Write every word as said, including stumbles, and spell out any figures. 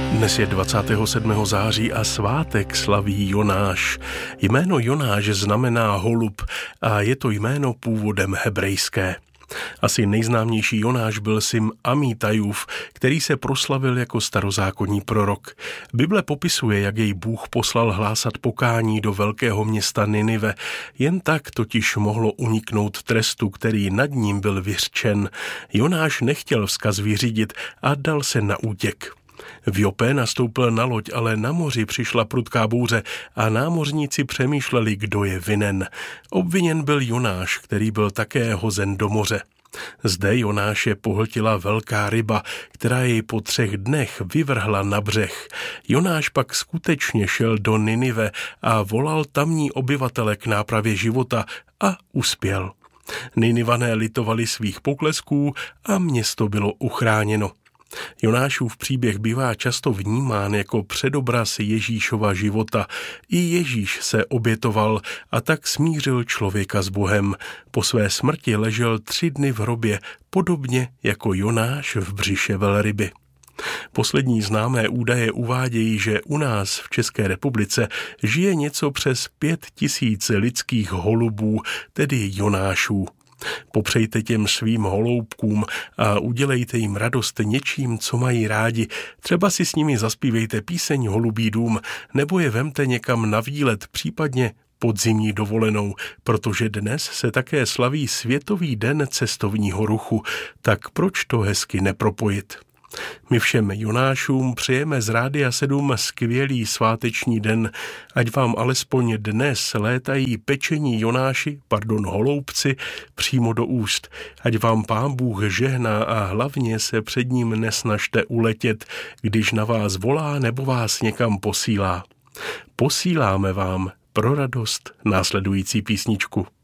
Dnes je dvacátého sedmého září a svátek slaví Jonáš. Jméno Jonáš znamená holub a je to jméno původem hebrejské. Asi nejznámější Jonáš byl syn Amítajův, který se proslavil jako starozákonní prorok. Bible popisuje, jak jej Bůh poslal hlásat pokání do velkého města Ninive. Jen tak totiž mohlo uniknout trestu, který nad ním byl vyřčen. Jonáš nechtěl vzkaz vyřídit a dal se na útěk. V Jope nastoupil na loď, ale na moři přišla prudká bouře a námořníci přemýšleli, kdo je vinen. Obviněn byl Jonáš, který byl také hozen do moře. Zde Jonáše pohltila velká ryba, která jej po třech dnech vyvrhla na břeh. Jonáš pak skutečně šel do Ninive a volal tamní obyvatele k nápravě života a uspěl. Ninivané litovali svých poklesků a město bylo uchráněno. Jonášův příběh bývá často vnímán jako předobraz Ježíšova života. I Ježíš se obětoval a tak smířil člověka s Bohem. Po své smrti ležel tři dny v hrobě, podobně jako Jonáš v břiše velryby. Poslední známé údaje uvádějí, že u nás v České republice žije něco přes pět tisíc lidských holubů, tedy Jonášů. Popřejte těm svým holoubkům a udělejte jim radost něčím, co mají rádi. Třeba si s nimi zaspívejte píseň Holubí dům, nebo je vemte někam na výlet, případně podzimní dovolenou, protože dnes se také slaví Světový den cestovního ruchu, tak proč to hezky nepropojit? My všem Jonášům přejeme z Rádia sedm skvělý sváteční den, ať vám alespoň dnes létají pečení Jonáši, pardon, holoubci, přímo do úst. Ať vám Pán Bůh žehná a hlavně se před ním nesnažte uletět, když na vás volá nebo vás někam posílá. Posíláme vám pro radost následující písničku.